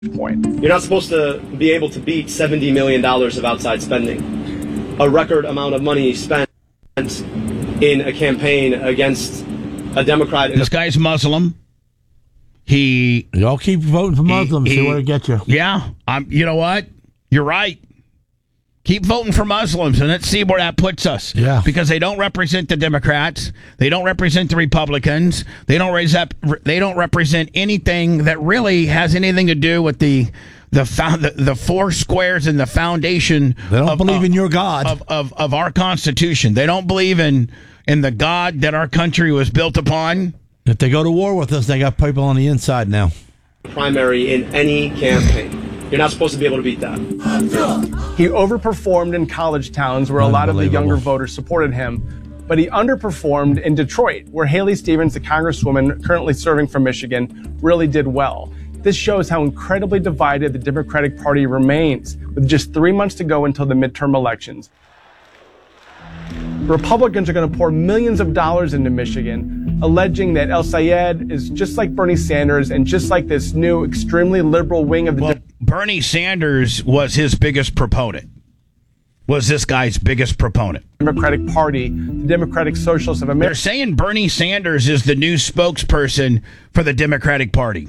point. You're not supposed to be able to beat $70 million of outside spending, a record amount of money spent in a campaign against a Democrat. This guy's Muslim. Y'all keep voting for Muslims. See where it gets you. Yeah. You know what? You're right. Keep voting for Muslims, and let's see where that puts us. Yeah. Because they don't represent the Democrats. They don't represent the Republicans. They don't represent anything that really has anything to do with the four squares and the foundation. They don't believe in your God. Of our Constitution. They don't believe in the God that our country was built upon. If they go to war with us, they got people on the inside now. Primary in any campaign. You're not supposed to be able to beat that. He overperformed in college towns where a lot of the younger voters supported him, but he underperformed in Detroit, where Haley Stevens, the congresswoman currently serving from Michigan, really did well. This shows how incredibly divided the Democratic Party remains, with just 3 months to go until the midterm elections. Republicans are going to pour millions of dollars into Michigan, alleging that El Sayed is just like Bernie Sanders and just like this new extremely liberal wing of the... Bernie Sanders was his biggest proponent. Was this guy's biggest proponent. Democratic Party, the Democratic Socialists of America. They're saying Bernie Sanders is the new spokesperson for the Democratic Party.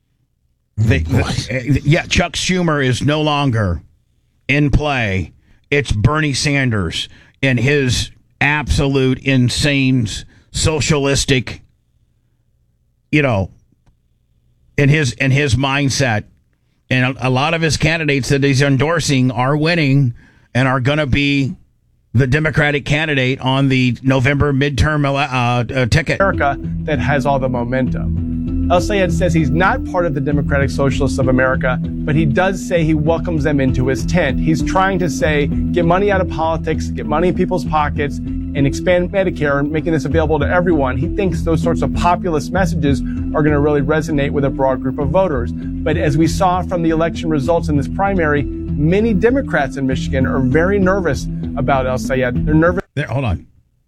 Chuck Schumer is no longer in play. It's Bernie Sanders and his absolute insane socialistic, in his mindset. And a lot of his candidates that he's endorsing are winning and are going to be the Democratic candidate on the November midterm ticket. America that has all the momentum. El Sayed says he's not part of the Democratic Socialists of America, but he does say he welcomes them into his tent. He's trying to say, get money out of politics, get money in people's pockets, and expand Medicare, making this available to everyone. He thinks those sorts of populist messages are going to really resonate with a broad group of voters. But as we saw from the election results in this primary, many Democrats in Michigan are very nervous about El Sayed. They're nervous. Hold on.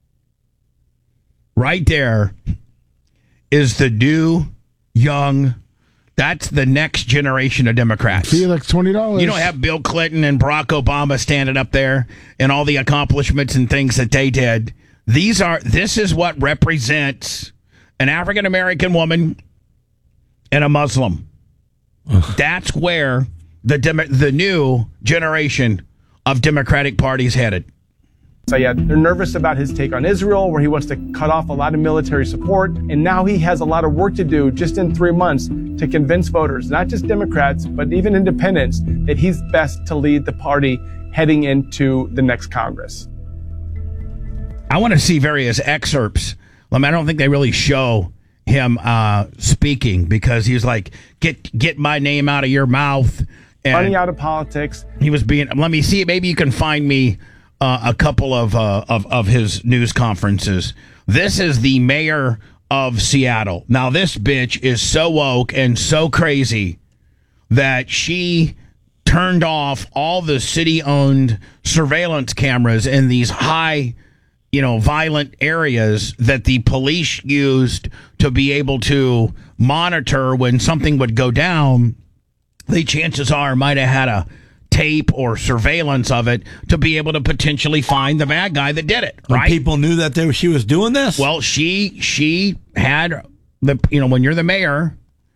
Right there is the new, young, that's the next generation of Democrats. See, like $20. You don't have Bill Clinton and Barack Obama standing up there and all the accomplishments and things that they did. This is what represents an African-American woman and a Muslim. That's where the new generation of Democratic Party is headed. They're nervous about his take on Israel, where he wants to cut off a lot of military support. And now he has a lot of work to do just in 3 months to convince voters, not just Democrats, but even independents, that he's best to lead the party heading into the next Congress. I want to see various excerpts. I don't think they really show him speaking, because he was like, get my name out of your mouth. And running out of politics. He was being, let me see, maybe you can find me a couple of his news conferences. This is the mayor of Seattle. Now, this bitch is so woke and so crazy that she turned off all the city-owned surveillance cameras in these high, violent areas that the police used to be able to monitor when something would go down. The chances are might have had a tape or surveillance of it to be able to potentially find the bad guy that did it, right? When people knew that she was doing this? Well, she had when you're the mayor,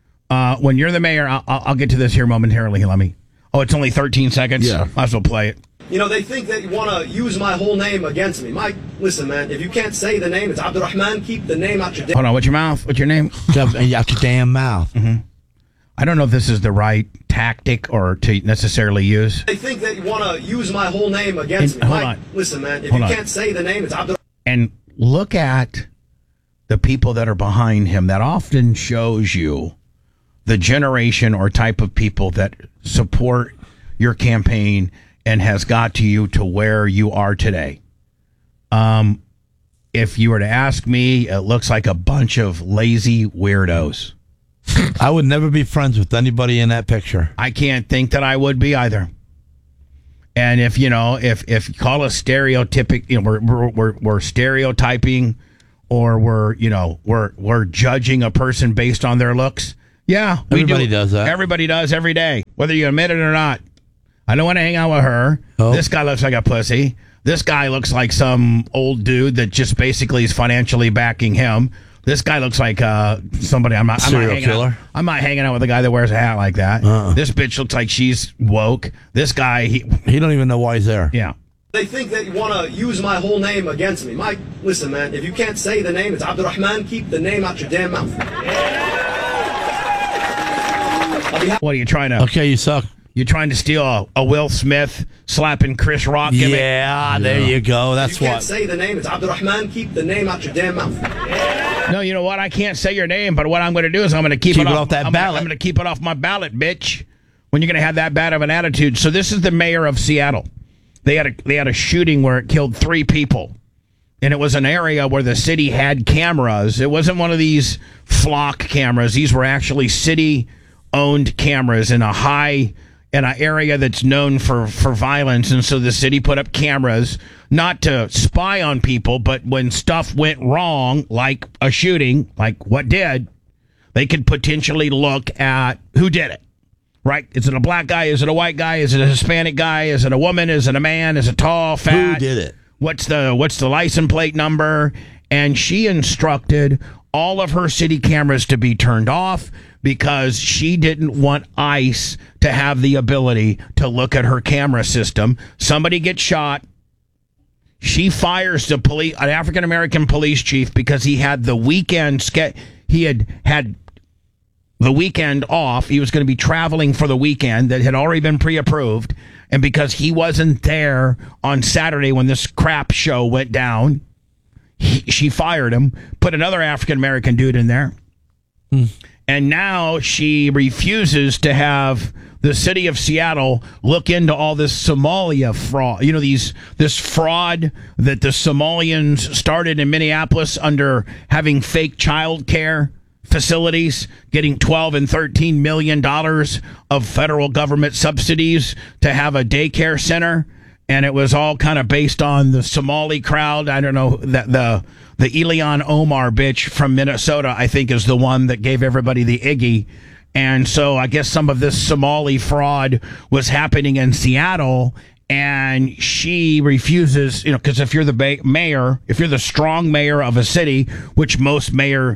I'll get to this here momentarily. It's only 13 seconds. Yeah. Might as well play it. They think that you want to use my whole name against me. Listen, man, if you can't say the name, it's Abdurrahman. Keep the name out your Hold on, what's your mouth? What's your name? Out your damn mouth. Mm-hmm. I don't know if this is the right tactic or to necessarily use. They think that you want to use my whole name against me. Hold on. Listen, man, if you can't say the name, it's Abdurrahman. And look at the people that are behind him. That often shows you the generation or type of people that support your campaign and has got to you to where you are today. If you were to ask me, it looks like a bunch of lazy weirdos. I would never be friends with anybody in that picture. I can't think that I would be either. And if you call us stereotypic, we're stereotyping, or we're judging a person based on their looks. Yeah, Everybody does that. Everybody does every day, whether you admit it or not. I don't want to hang out with her. Oh. This guy looks like a pussy. This guy looks like some old dude that just basically is financially backing him. This guy looks like somebody. I'm not hanging killer. I'm not hanging out with a guy that wears a hat like that. This bitch looks like she's woke. This guy, he don't even know why he's there. Yeah. They think that you want to use my whole name against me. Mike, listen, man. If you can't say the name, it's Abdurrahman. Keep the name out your damn mouth. What are you trying to? Okay, you suck. You're trying to steal a Will Smith slapping Chris Rock gimmick? Yeah, there you go. That's what. If you can't say the name, it's Abdurrahman. Keep the name out your damn mouth. No, you know what? I can't say your name, but what I'm going to do is I'm going to keep it off that ballot. I'm going to keep it off my ballot, bitch. When you're going to have that bad of an attitude. So this is the mayor of Seattle. They had a shooting where it killed 3 people. And it was an area where the city had cameras. It wasn't one of these flock cameras. These were actually city-owned cameras in an area that's known for violence. And so the city put up cameras, not to spy on people, but when stuff went wrong, like a shooting, like what did, they could potentially look at who did it. Right? Is it a black guy? Is it a white guy? Is it a Hispanic guy? Is it a woman? Is it a man? Is it tall, fat? Who did it? What's the license plate number? And she instructed all of her city cameras to be turned off because she didn't want ICE to have the ability to look at her camera system. Somebody gets shot. She fires an African-American police chief because he had the weekend he had the weekend off. He was going to be traveling for the weekend that had already been pre-approved. And because he wasn't there on Saturday when this crap show went down, she fired him, put another African-American dude in there. And now she refuses to have the city of Seattle look into all this Somalia fraud. You know, this fraud that the Somalians started in Minneapolis under having fake child care facilities, getting $12 and $13 million of federal government subsidies to have a daycare center. And it was all kind of based on the Somali crowd. I don't know, that the Ilhan Omar bitch from Minnesota, I think, is the one that gave everybody the Iggy. And so I guess some of this Somali fraud was happening in Seattle, and she refuses, because if you're the mayor, if you're the strong mayor of a city, which most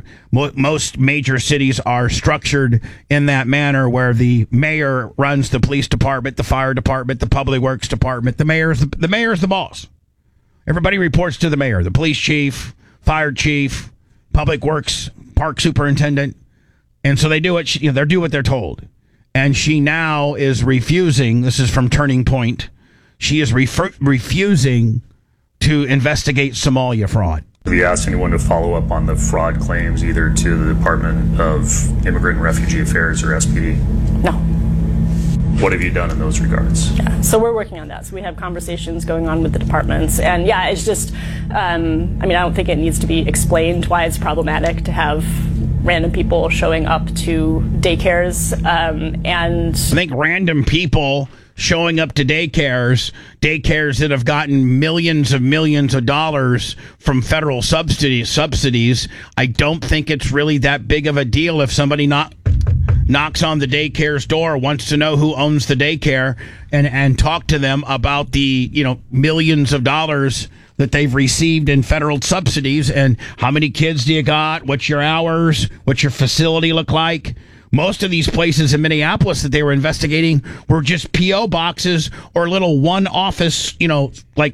major cities are structured in that manner, where the mayor runs the police department, the fire department, the public works department, the mayor is the boss. Everybody reports to the mayor, the police chief, fire chief, public works, park superintendent. And so they do they do what they're told. And she now is refusing. This is from Turning Point. She is refusing to investigate Somalia fraud. Have you asked anyone to follow up on the fraud claims, either to the Department of Immigrant and Refugee Affairs or SPD? No. What have you done in those regards? Yeah, so we're working on that. So we have conversations going on with the departments. And yeah, it's just, I don't think it needs to be explained why it's problematic to have random people showing up to daycares. And I think random people showing up to daycares that have gotten millions of dollars from federal subsidies. I don't think it's really that big of a deal if somebody knocks on the daycare's door, wants to know who owns the daycare, and talk to them about the millions of dollars that they've received in federal subsidies, and how many kids do you got, what's your hours, what's your facility look like. Most of these places in Minneapolis that they were investigating were just P.O. boxes or little one office, like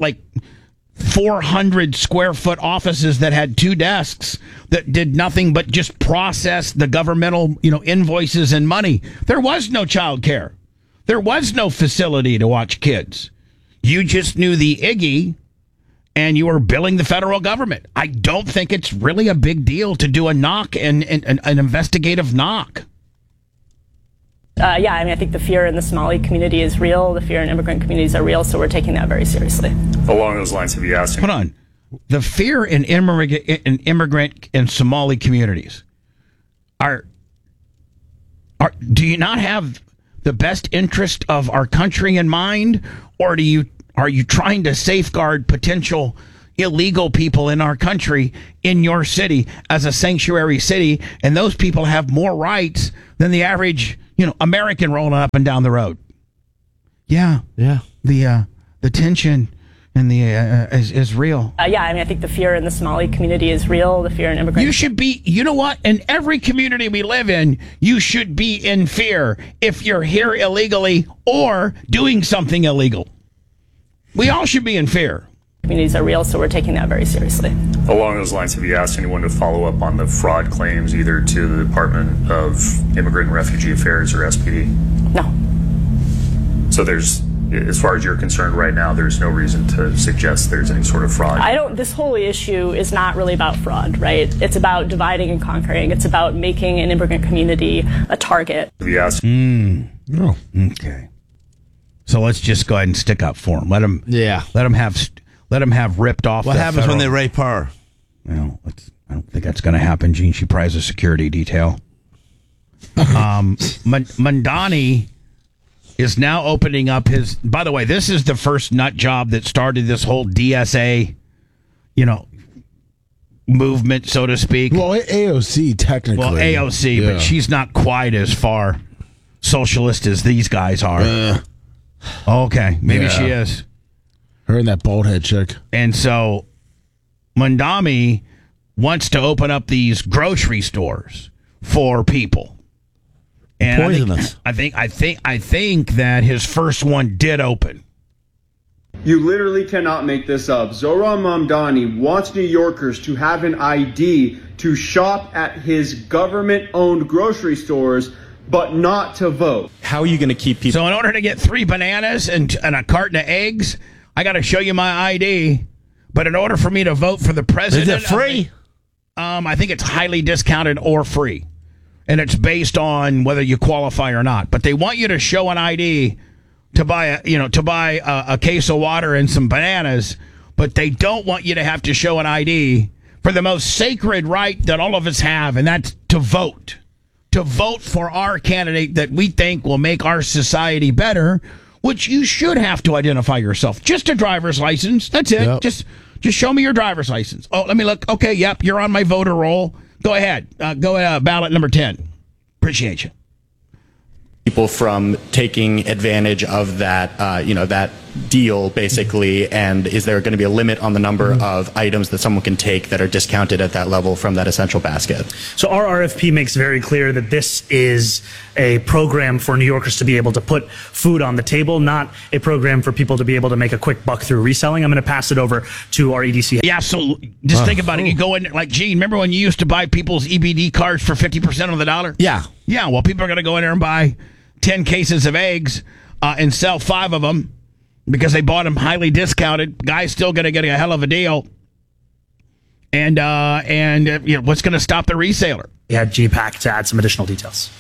400 square foot offices that had 2 desks that did nothing but just process the governmental, invoices and money. There was no child care. There was no facility to watch kids. You just knew the Iggy, and you were billing the federal government. I don't think it's really a big deal to do a knock and an investigative knock. I think the fear in the Somali community is real. The fear in immigrant communities are real, so we're taking that very seriously. Along those lines, have you asked? Hold on. The fear in immigrant and Somali communities do you not have the best interest of our country in mind, or are you trying to safeguard potential, illegal people in our country, in your city, as a sanctuary city, and those people have more rights than the average, American rolling up and down the road. Yeah. The tension and the is real. I think the fear in the Somali community is real. The fear in immigrants. You should be, you know what? In every community we live in, you should be in fear if you're here illegally or doing something illegal. We all should be in fear. Communities are real, so we're taking that very seriously. Along those lines, have you asked anyone to follow up on the fraud claims, either to the Department of Immigrant and Refugee Affairs or SPD? No. So there's, as far as you're concerned right now, there's no reason to suggest there's any sort of fraud? This whole issue is not really about fraud, right? It's about dividing and conquering. It's about making an immigrant community a target. Have you asked? No. Okay. So let's just go ahead and stick up for them. Let them have ripped off. What happens when they rape her? Well, I don't think that's going to happen, Gene. She probably has a security detail. Mamdani is now opening up his. By the way, this is the first nut job that started this whole DSA, movement, so to speak. Well, AOC technically. Well, AOC, but she's not quite as far socialist as these guys are. Okay, maybe she is. Her and that bald head chick. And so Mamdani wants to open up these grocery stores for people. And poisonous. I think that his first one did open. You literally cannot make this up. Zohran Mamdani wants New Yorkers to have an ID to shop at his government-owned grocery stores, but not to vote. How are you going to keep people? So in order to get 3 bananas and a carton of eggs, I got to show you my ID. But in order for me to vote for the president... Is it free? I think it's highly discounted or free. And it's based on whether you qualify or not. But they want you to show an ID to buy a case of water and some bananas, but they don't want you to have to show an ID for the most sacred right that all of us have, and that's to vote. To vote for our candidate that we think will make our society better, which you should have to identify yourself. Just a driver's license. That's it. Yep. Just show me your driver's license. Oh, let me look. Okay, yep, you're on my voter roll. Go ahead. Go ballot number 10. Appreciate you. People from taking advantage of that, that deal, basically, and is there going to be a limit on the number of items that someone can take that are discounted at that level from that essential basket? So our RFP makes very clear that this is a program for New Yorkers to be able to put food on the table, not a program for people to be able to make a quick buck through reselling. I'm going to pass it over to our EDC. Yeah, so just think about it. You go in, like, Gene, remember when you used to buy people's EBD cards for 50% on the dollar? Yeah. Yeah, well, people are going to go in there and buy 10 cases of eggs and sell 5 of them because they bought them highly discounted. Guy's still going to get a hell of a deal. And what's going to stop the reseller? We had GPAC to add some additional details.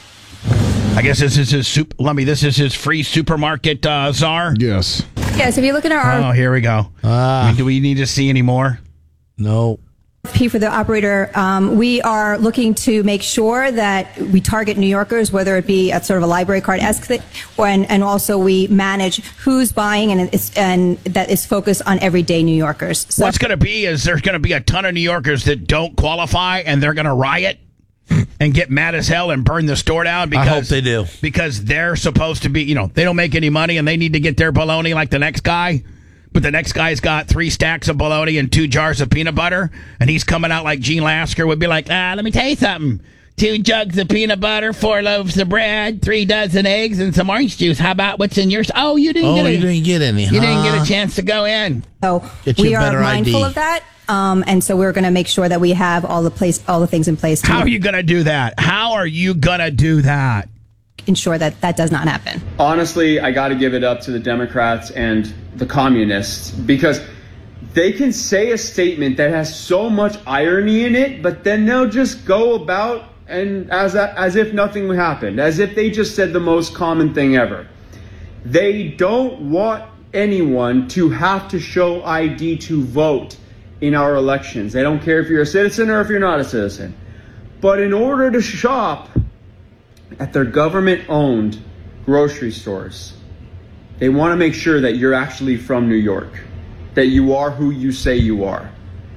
I guess this is his this is his free supermarket czar. Yes. Yes, if you look at our Oh, here we go. Do we need to see any more? No. RFP for the operator, we are looking to make sure that we target New Yorkers, whether it be at sort of a library card-esque thing, and also we manage who's buying and that is focused on everyday New Yorkers. So What's going to be is there's going to be a ton of New Yorkers that don't qualify, and they're going to riot and get mad as hell and burn the store down because I hope they do. Because they're supposed to be, they don't make any money and they need to get their bologna like the next guy. But the next guy's got 3 stacks of bologna and 2 jars of peanut butter, and he's coming out like Gene Lasker would be like, let me tell you something. 2 jugs of peanut butter, 4 loaves of bread, 3 dozen eggs, and some orange juice. How about what's in yours? Oh, you didn't get any. You didn't get any, You didn't get a chance to go in. So Get you we a are better mindful ID. of that, and so we're going to make sure that we have all the things in place to How are you going to do that? How are you going to do that? ensure that that does not happen. Honestly, I got to give it up to the Democrats and the communists because they can say a statement that has so much irony in it, but then they'll just go about and as if nothing happened, as if they just said the most common thing ever. They don't want anyone to have to show ID to vote in our elections. They don't care if you're a citizen or if you're not a citizen. But in order to shop at their government-owned grocery stores, they want to make sure that you're actually from New York. that you are who you say you are.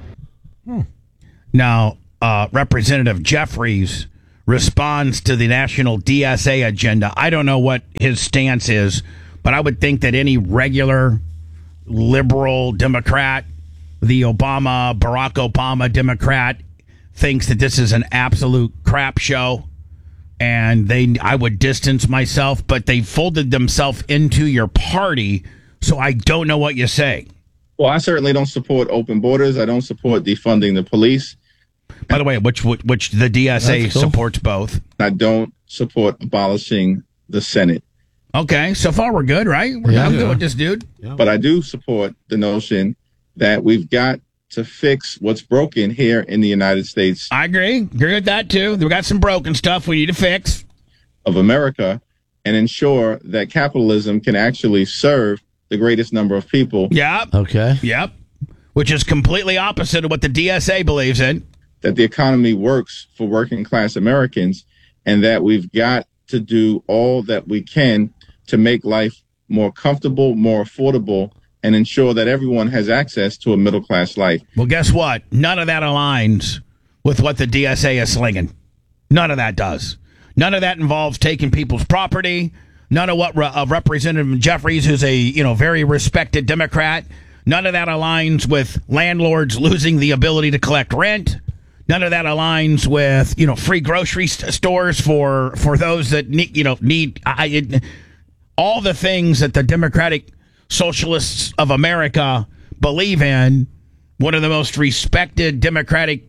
Now, Representative Jeffries responds to the national DSA agenda. I don't know what his stance is, but I would think that any regular liberal Democrat, the Barack Obama Democrat, thinks that this is an absolute crap show, and I would distance myself, but they folded themselves into your party, so I don't know what you say. Well, I certainly don't support open borders. I don't support defunding the police. By the way, which the DSA supports both. I don't support abolishing the Senate. Okay, so far we're good, right? I'm good with this dude. Yeah. But I do support the notion that we've got to fix what's broken here in the United States. I agree. Agree with that, too. We've got some broken stuff we need to fix. Of America, and ensure that capitalism can actually serve the greatest number of people. Yep. Okay. Yep. Which is completely opposite of what the DSA believes in. That the economy works for working class Americans, and that we've got to do all that we can to make life more comfortable, more affordable, and ensure that everyone has access to a middle class life. Well, guess what? None of that aligns with what the DSA is slinging. None of that does. None of that involves taking people's property. None of what Representative Jeffries, who's a very respected Democrat, none of that aligns with landlords losing the ability to collect rent. None of that aligns with free grocery stores for those that need all the things that the Democratic Socialists of America believe in. One of the most respected Democratic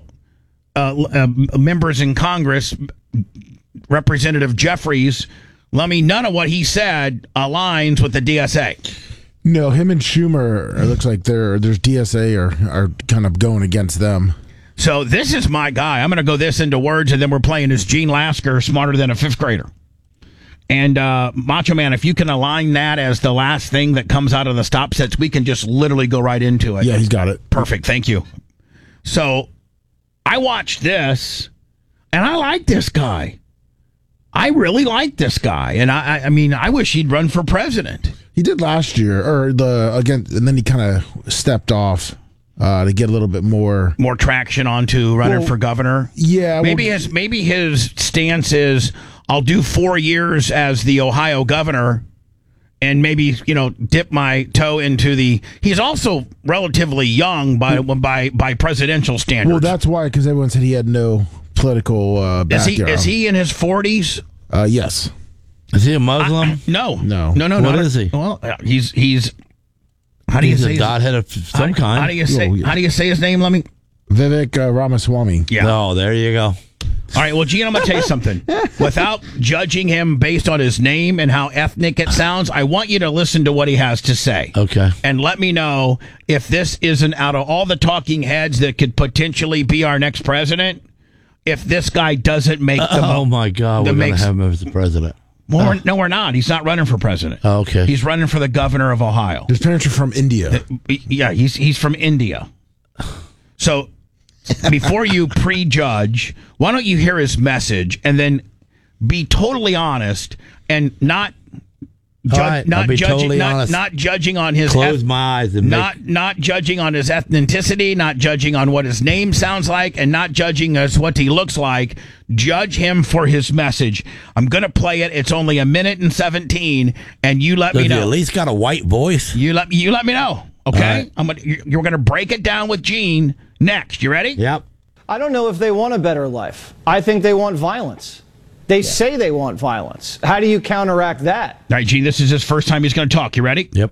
members in Congress, Representative Jeffries. None of what he said aligns with the DSA. No, him and Schumer, it looks like there's DSA are kind of going against them. So this is my guy. I'm going to go this into words, and then we're playing as Gene Lasker, smarter than a fifth grader. And Macho Man, if you can align that as the last thing that comes out of the stop sets, we can just literally go right into it. Yeah, he's got it. Perfect. Thank you. So I watched this, and I like this guy. I really like this guy, and I mean, I wish he'd run for president. He did last year, and then he kind of stepped off to get a little bit more traction onto running for governor. Yeah, maybe his stance is, I'll do 4 years as the Ohio governor, and maybe dip my toe into the. He's also relatively young by presidential standards. Well, that's why, because everyone said he had no political background. Is he in his 40s? Yes. Is he a Muslim? No. What is he? Well, he's. How do you say? He's a godhead of some kind. How do you say? How do you say his name? Let me. Vivek Ramaswamy. Yeah. Oh, there you go. All right, well, Gene, I'm going to tell you something. Without judging him based on his name and how ethnic it sounds, I want you to listen to what he has to say. Okay. And let me know if this isn't, out of all the talking heads that could potentially be our next president, if this guy doesn't make the Oh, my God, we're going to have him as the president. Well, no, we're not. He's not running for president. Oh, okay. He's running for the governor of Ohio. His parents are from India. Yeah, he's from India. So before you prejudge, why don't you hear his message and then be totally honest and not judging on his close my eyes and not judging on his ethnicity, not judging on what his name sounds like, and not judging as what he looks like. Judge him for his message. I'm going to play it. It's only 1 minute and 17, and you let me know. He at least got a white voice. You let me know. Okay, right. You're going to break it down with Gene next. You ready? Yep. I don't know if they want a better life. I think they want violence. They say they want violence. How do you counteract that? All right, Gene, this is his first time he's going to talk. You ready? Yep.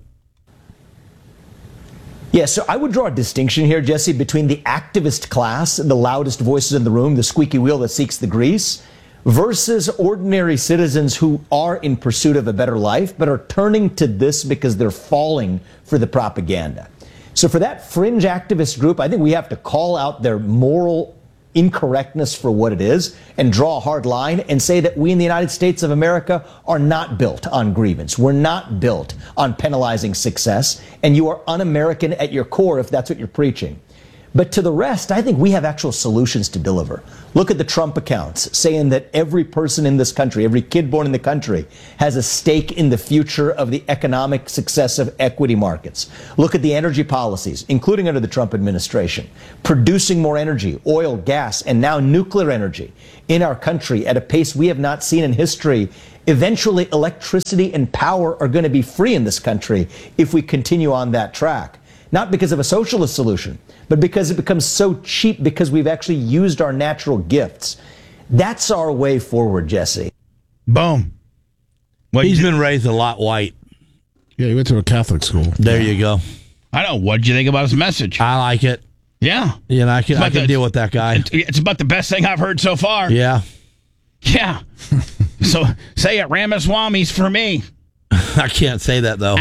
Yeah, so I would draw a distinction here, Jesse, between the activist class, the loudest voices in the room, the squeaky wheel that seeks the grease, versus ordinary citizens who are in pursuit of a better life, but are turning to this because they're falling for the propaganda. So for that fringe activist group, I think we have to call out their moral incorrectness for what it is and draw a hard line and say that we in the United States of America are not built on grievance. We're not built on penalizing success, and you are un-American at your core if that's what you're preaching. But to the rest, I think we have actual solutions to deliver. Look at the Trump accounts saying that every person in this country, every kid born in the country, has a stake in the future of the economic success of equity markets. Look at the energy policies, including under the Trump administration, producing more energy, oil, gas, and now nuclear energy in our country at a pace we have not seen in history. Eventually, electricity and power are going to be free in this country if we continue on that track. Not because of a socialist solution, but because it becomes so cheap because we've actually used our natural gifts. That's our way forward, Jesse. Boom. He's been raised a lot white. Yeah, he went to a Catholic school. There you go. I know. What did you think about his message? I like it. Yeah. You know, I can deal with that guy. It's about the best thing I've heard so far. Yeah. Yeah. So say it, Ramaswamy's for me. I can't say that, though.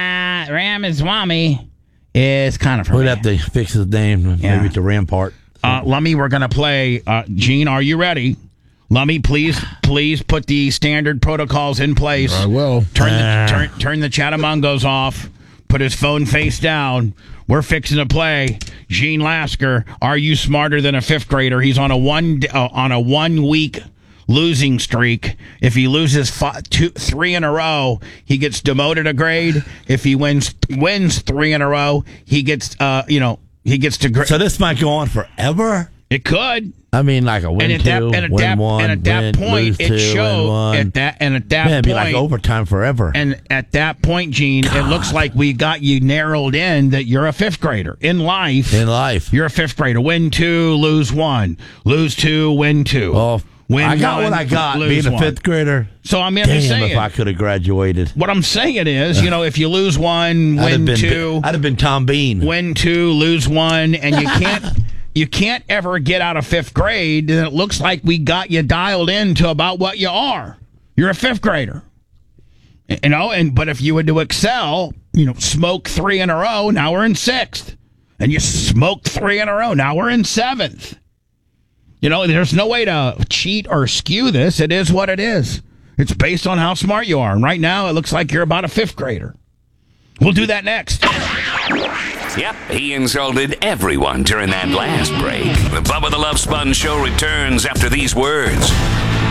Ramaswamy is kind of for We'd me. have to fix his name, maybe to Rampart. Lummy, we're going to play. Gene, are you ready? Lummy, please put the standard protocols in place. I will. Turn the Chatamungos off. Put his phone face down. We're fixing to play. Gene Lasker, are you smarter than a fifth grader? He's on a 1 week losing streak. If he loses 3 in a row, he gets demoted a grade. If he wins 3 in a row, he gets he gets to. So this might go on forever. It could. I mean, like a win win one, and at that point, it showed at that it'd be like overtime forever. And at that point, Gene, it looks like we got you narrowed in that you're a fifth grader in life. You're a fifth grader. Win 2, lose 1, lose 2, win 2. Oh, I got what I got being a fifth grader. So I'm just saying, if I could have graduated. What I'm saying is, if you lose 1, win 2, I'd have been Tom Bean. Win 2, lose 1, and you can't. You can't ever get out of fifth grade, and it looks like we got you dialed into about what you are. You're a fifth grader. But if you were to excel, smoke 3 in a row, now we're in 6th. And you smoked 3 in a row, now we're in 7th. There's no way to cheat or skew this. It is what it is. It's based on how smart you are. And right now, it looks like you're about a fifth grader. We'll do that next. Yep, he insulted everyone during that last break. The Bubba the Love Sponge Show returns after these words.